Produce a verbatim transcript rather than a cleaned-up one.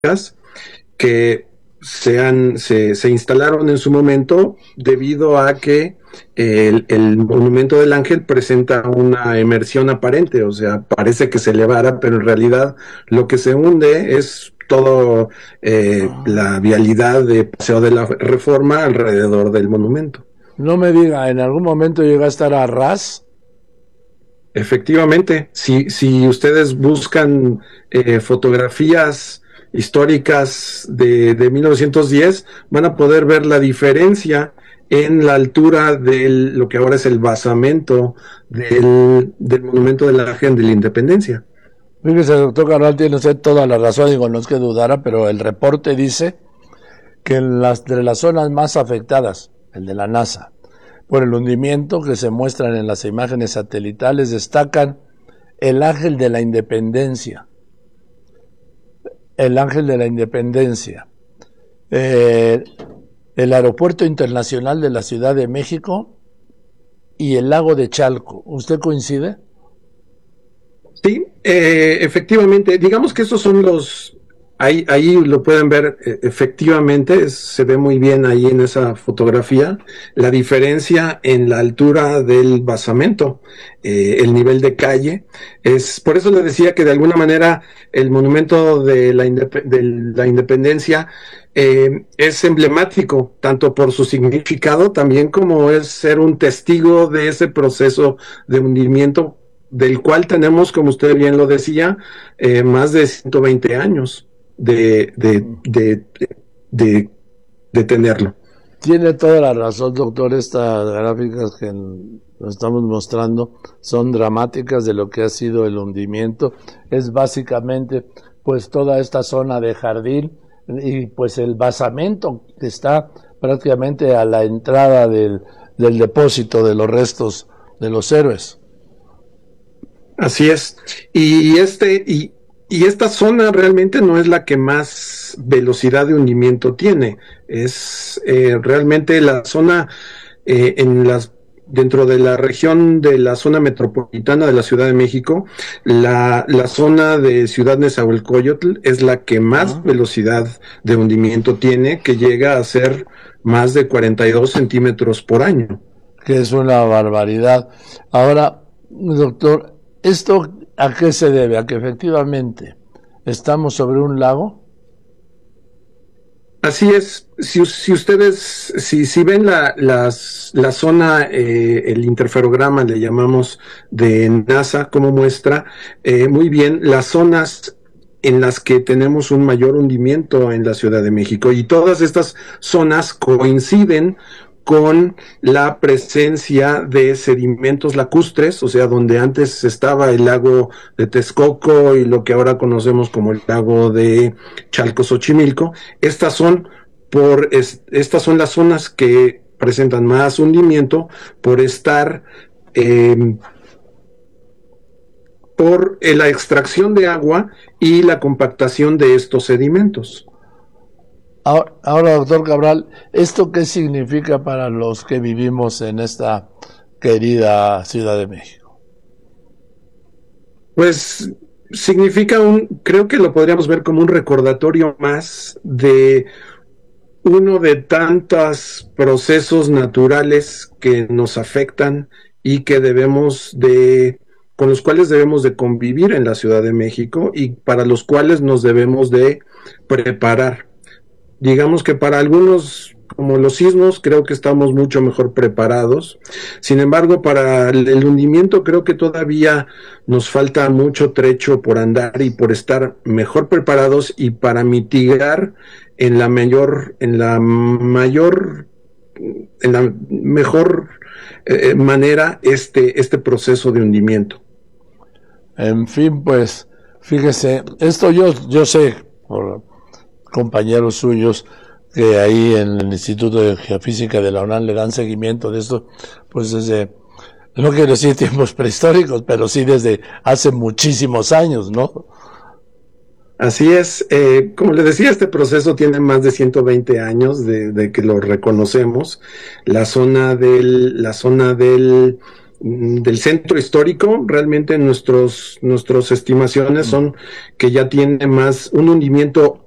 que se, han, se, se instalaron en su momento debido a que el, el monumento del Ángel presenta una emersión aparente, o sea, parece que se elevara, pero en realidad lo que se hunde es todo eh, la vialidad de Paseo de la Reforma alrededor del monumento. No me diga, ¿en algún momento llega a estar a ras? Efectivamente, si, si ustedes buscan eh, fotografías históricas de, de mil novecientos diez, van a poder ver la diferencia en la altura de lo que ahora es el basamento del, del monumento de la Virgen de la Independencia. Fíjese, doctor Cabral, tiene usted toda la razón, digo, no es que dudara, pero el reporte dice que en las, de las zonas más afectadas, el de la NASA, por el hundimiento que se muestran en las imágenes satelitales, destacan el Ángel de la Independencia, el Ángel de la Independencia, eh, el Aeropuerto Internacional de la Ciudad de México y el lago de Chalco. ¿Usted coincide? Sí, eh, efectivamente, digamos que esos son los, ahí, ahí lo pueden ver, eh, efectivamente, es, se ve muy bien ahí en esa fotografía, la diferencia en la altura del basamento, eh, el nivel de calle, es, por eso le decía que de alguna manera el monumento de la, indep de la independencia eh, es emblemático, tanto por su significado, también como es ser un testigo de ese proceso de hundimiento del cual tenemos, como usted bien lo decía, eh, más de ciento veinte años de, de, de, de, de tenerlo. Tiene toda la razón, doctor. Estas gráficas que nos estamos mostrando son dramáticas de lo que ha sido el hundimiento. Es básicamente pues toda esta zona de jardín y pues el basamento que está prácticamente a la entrada del, del depósito de los restos de los héroes. Así es. Y este y, y esta zona realmente no es la que más velocidad de hundimiento tiene. Es eh, realmente la zona eh, en las dentro de la región de la zona metropolitana de la Ciudad de México, la, la zona de Ciudad Nezahualcóyotl es la que más uh-huh. velocidad de hundimiento tiene, que llega a ser más de cuarenta y dos centímetros por año. Que es una barbaridad. Ahora, doctor, ¿esto a qué se debe? ¿A que efectivamente estamos sobre un lago? Así es. Si, si ustedes, si, si ven la, las, la zona, eh, el interferograma, le llamamos, de NASA, como muestra, eh, muy bien las zonas en las que tenemos un mayor hundimiento en la Ciudad de México. Y todas estas zonas coinciden con la presencia de sedimentos lacustres, o sea, donde antes estaba el lago de Texcoco y lo que ahora conocemos como el lago de Chalco-Xochimilco. Estas son por es, estas son las zonas que presentan más hundimiento por estar eh, por la extracción de agua y la compactación de estos sedimentos. Ahora, ahora, doctor Cabral, ¿esto qué significa para los que vivimos en esta querida Ciudad de México? Pues significa un, creo que lo podríamos ver como un recordatorio más de uno de tantos procesos naturales que nos afectan y que debemos de, con los cuales debemos de convivir en la Ciudad de México y para los cuales nos debemos de preparar. Digamos que para algunos, como los sismos, creo que estamos mucho mejor preparados. Sin embargo, para el hundimiento creo que todavía nos falta mucho trecho por andar y por estar mejor preparados y para mitigar en la mayor, en la mayor, en la mejor eh, manera este, este proceso de hundimiento. En fin, pues, fíjese, esto yo, yo sé por compañeros suyos que ahí en el Instituto de Geofísica de la UNAM le dan seguimiento de esto, pues desde, no quiero decir tiempos prehistóricos, pero sí desde hace muchísimos años, ¿no? Así es, eh, como les decía, este proceso tiene más de ciento veinte años de, de que lo reconocemos. La zona del, la zona del del centro histórico, realmente nuestros nuestras estimaciones son que ya tiene más un hundimiento